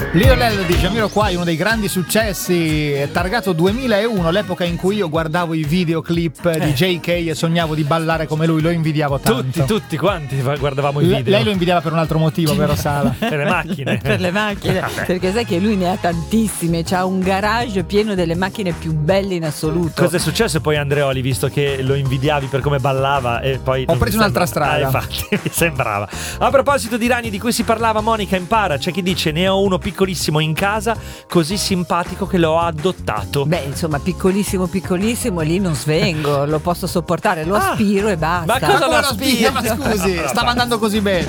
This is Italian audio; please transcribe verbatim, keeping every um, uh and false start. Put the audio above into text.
Lionel di Jamiroquai, uno dei grandi successi, è targato duemilauno, l'epoca in cui io guardavo i videoclip eh. di J K e sognavo di ballare come lui, lo invidiavo tanto. Tutti, tutti quanti guardavamo i video. L- lei lo invidiava per un altro motivo, vero Sala? Per le macchine. Per le macchine, perché sai che lui ne ha tantissime, c'ha un garage pieno delle macchine più belle in assoluto. Cosa è successo poi Andreoli, visto che lo invidiavi per come ballava e poi... Ho preso un'altra strada. Ah, infatti, mi sembrava. A proposito di ragni di cui si parlava, Monica impara, c'è chi dice ne ho uno piccolissimo in casa, così simpatico che l'ho adottato. Beh, insomma, piccolissimo piccolissimo lì non svengo, lo posso sopportare, lo ah, aspiro e basta. Ma cosa lo aspira? Ma scusi, stava andando così bene.